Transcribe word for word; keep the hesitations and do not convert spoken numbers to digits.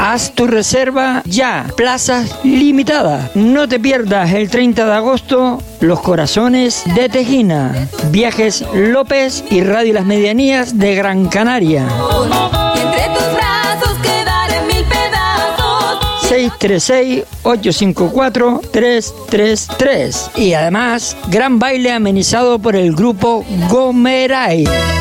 Haz tu reserva ya, plazas limitadas. No te pierdas el treinta de agosto Los Corazones de Tejina, Viajes López y Radio Las Medianías de Gran Canaria. Y entre tus brazos quedaré mil pedazos. seis tres seis, ocho cinco cuatro, tres tres tres. Y además, gran baile amenizado por el grupo Gomeray.